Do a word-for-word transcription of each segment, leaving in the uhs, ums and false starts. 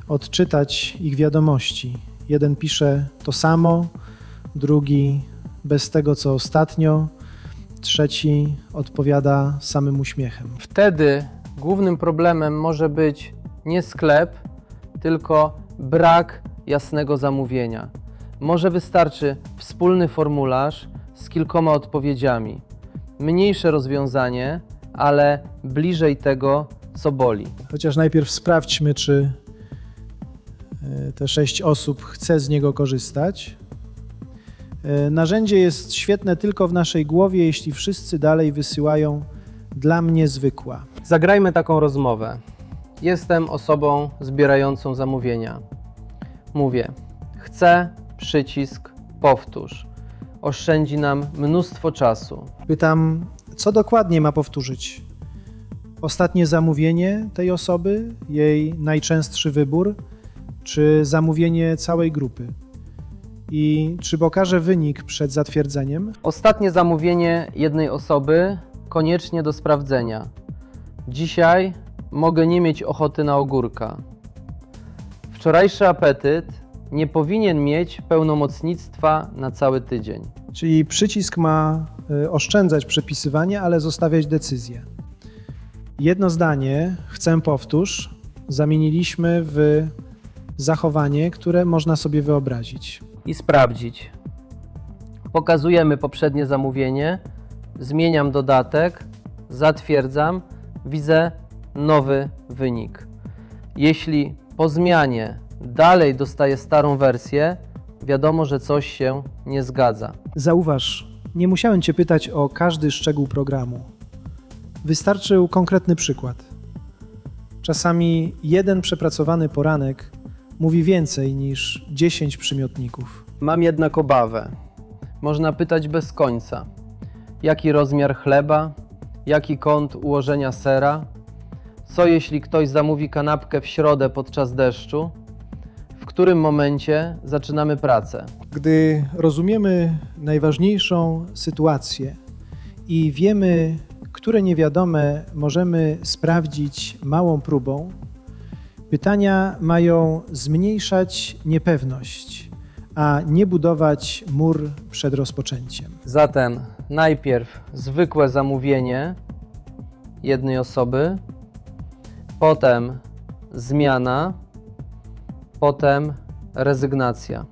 odczytać ich wiadomości. Jeden pisze to samo, drugi bez tego, co ostatnio, trzeci odpowiada samym uśmiechem. Wtedy głównym problemem może być nie sklep, tylko brak jasnego zamówienia. Może wystarczy wspólny formularz z kilkoma odpowiedziami. Mniejsze rozwiązanie, ale bliżej tego, co boli. Chociaż najpierw sprawdźmy, czy te sześć osób chce z niego korzystać. Narzędzie jest świetne tylko w naszej głowie, jeśli wszyscy dalej wysyłają dla mnie zwykła. Zagrajmy taką rozmowę. Jestem osobą zbierającą zamówienia. Mówię, chcę, przycisk, powtórz. Oszczędzi nam mnóstwo czasu. Pytam, co dokładnie ma powtórzyć? Ostatnie zamówienie tej osoby, jej najczęstszy wybór, czy zamówienie całej grupy? I czy pokaże wynik przed zatwierdzeniem? Ostatnie zamówienie jednej osoby koniecznie do sprawdzenia. Dzisiaj mogę nie mieć ochoty na ogórka. Wczorajszy apetyt nie powinien mieć pełnomocnictwa na cały tydzień. Czyli przycisk ma oszczędzać przepisywanie, ale zostawiać decyzję. Jedno zdanie, chcę powtórz, zamieniliśmy w zachowanie, które można sobie wyobrazić. I sprawdzić. Pokazujemy poprzednie zamówienie, zmieniam dodatek, zatwierdzam, widzę nowy wynik. Jeśli po zmianie dalej dostaję starą wersję, wiadomo, że coś się nie zgadza. Zauważ, nie musiałem Cię pytać o każdy szczegół programu. Wystarczył konkretny przykład. Czasami jeden przepracowany poranek mówi więcej niż dziesięć przymiotników. Mam jednak obawę. Można pytać bez końca. Jaki rozmiar chleba? Jaki kąt ułożenia sera? Co jeśli ktoś zamówi kanapkę w środę podczas deszczu? W którym momencie zaczynamy pracę? Gdy rozumiemy najważniejszą sytuację i wiemy, które niewiadome możemy sprawdzić małą próbą, pytania mają zmniejszać niepewność, a nie budować mur przed rozpoczęciem. Zatem najpierw zwykłe zamówienie jednej osoby, potem zmiana, potem rezygnacja.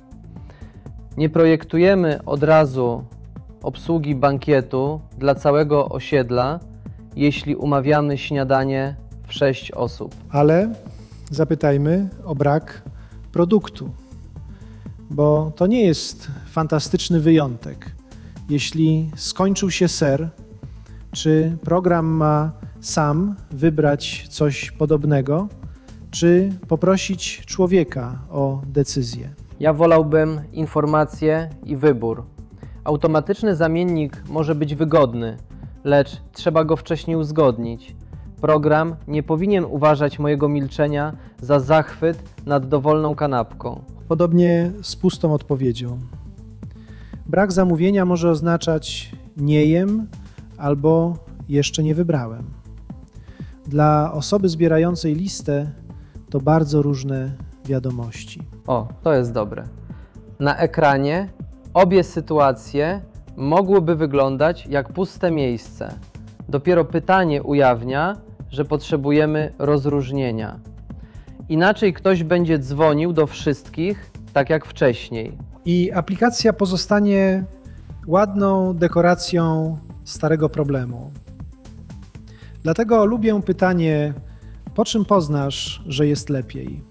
Nie projektujemy od razu obsługi bankietu dla całego osiedla, jeśli umawiamy śniadanie w sześć osób. Ale zapytajmy o brak produktu, bo to nie jest fantastyczny wyjątek. Jeśli skończył się ser, czy program ma sam wybrać coś podobnego, czy poprosić człowieka o decyzję? Ja wolałbym informację i wybór. Automatyczny zamiennik może być wygodny, lecz trzeba go wcześniej uzgodnić. Program nie powinien uważać mojego milczenia za zachwyt nad dowolną kanapką. Podobnie z pustą odpowiedzią. Brak zamówienia może oznaczać nie jem albo jeszcze nie wybrałem. Dla osoby zbierającej listę to bardzo różne wiadomości. O, to jest dobre. Na ekranie obie sytuacje mogłyby wyglądać jak puste miejsce. Dopiero pytanie ujawnia, że potrzebujemy rozróżnienia. Inaczej ktoś będzie dzwonił do wszystkich, tak jak wcześniej. I aplikacja pozostanie ładną dekoracją starego problemu. Dlatego lubię pytanie, po czym poznasz, że jest lepiej?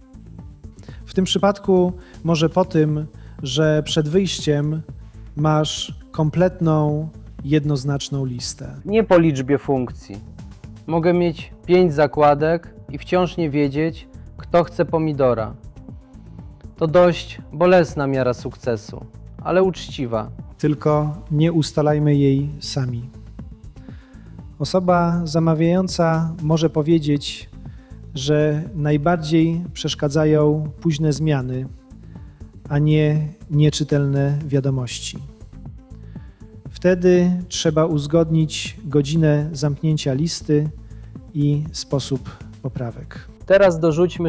W tym przypadku może po tym, że przed wyjściem masz kompletną, jednoznaczną listę. Nie po liczbie funkcji. Mogę mieć pięć zakładek i wciąż nie wiedzieć, kto chce pomidora. To dość bolesna miara sukcesu, ale uczciwa. Tylko nie ustalajmy jej sami. Osoba zamawiająca może powiedzieć, że najbardziej przeszkadzają późne zmiany, a nie nieczytelne wiadomości. Wtedy trzeba uzgodnić godzinę zamknięcia listy i sposób poprawek. Teraz dorzućmy